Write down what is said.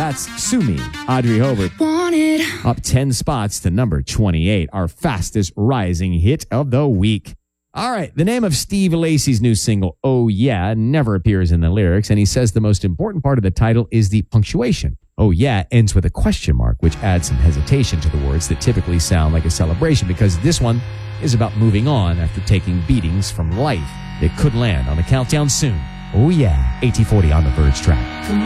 That's Sue Me, Audrey Hobart. Up 10 spots to number 28, our fastest rising hit of the week. All right, the name of Steve Lacy's new single, Oh Yeah, never appears in the lyrics, and he says the most important part of the title is the punctuation. Oh Yeah ends with a question mark, which adds some hesitation to the words that typically sound like a celebration, because this one is about moving on after taking beatings from life. It could land on the countdown soon. Oh Yeah, AT40 on the Verge track.